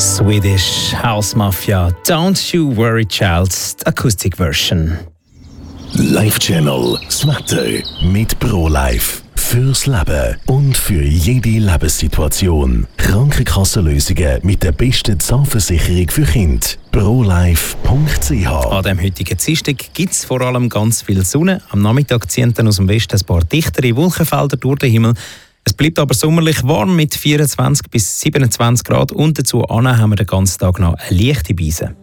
Swedish House Mafia, Don't You Worry Child, Acoustic Version. Live Channel, das Wetter mit ProLife. Fürs Leben und für jede Lebenssituation. Krankenkassenlösungen mit der besten Zahnversicherung für Kinder. ProLife.ch. An dem heutigen Dienstag gibt es vor allem ganz viel Sonne. Am Nachmittag ziehen dann aus dem Westen ein paar dichtere Wolkenfelder durch den Himmel. Es bleibt aber sommerlich warm mit 24 bis 27 Grad und dazu haben wir den ganzen Tag noch eine leichte Beise.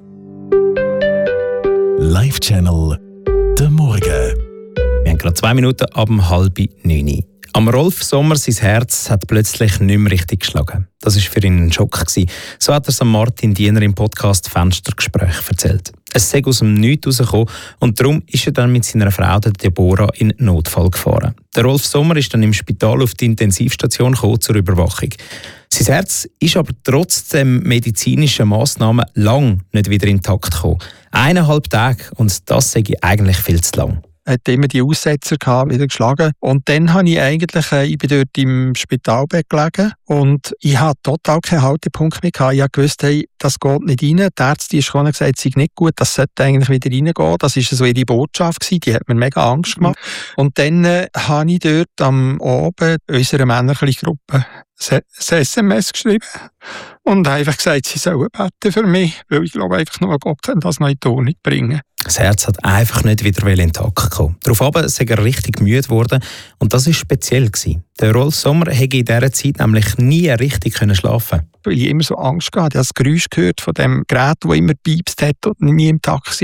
Live Channel, der Morgen. Wir haben gerade 2 Minuten ab 8:30. Am Rolf Sommer, sein Herz hat plötzlich nicht mehr richtig geschlagen. Das war für ihn ein Schock. So hat er es Martin Diener im Podcast «Fenstergespräch» erzählt. Es sei aus dem Nichts rausgekommen und darum ist er dann mit seiner Frau Deborah in Notfall gefahren. Der Rolf Sommer ist dann im Spital auf die Intensivstation gekommen zur Überwachung. Sein Herz ist aber trotz der medizinischen Massnahmen lang nicht wieder intakt gekommen. 1,5 Tage und das sei eigentlich viel zu lang. Er hat immer die Aussetzer gehabt, wieder geschlagen. Und dann habe ich eigentlich, ich bin dort im Spitalbett gelegen und ich hatte total keinen Haltepunkt mehr gehabt. Ich habe gewusst, hey, das geht nicht rein. Die Ärztin ist gekommen und gesagt, es sei nicht gut, das sollte eigentlich wieder reingehen. Das war so ihre Botschaft gewesen. Die hat mir mega Angst gemacht. Und dann habe ich dort am Abend unserer männlichen Gruppe ein SMS geschrieben und einfach gesagt, sie sollen beten für mich, weil ich glaube einfach nur, Gott kann das noch in die Ordnung bringen. Das Herz hat einfach nicht wieder intakt gekommen. Daraufhin ist er richtig müde geworden und das war speziell. Der Rolf Sommer hätte in dieser Zeit nämlich nie richtig schlafen können. Weil ich immer so Angst hatte, ich habe das Geräusch gehört von dem Gerät, das immer piepst hat und nie im Takt war.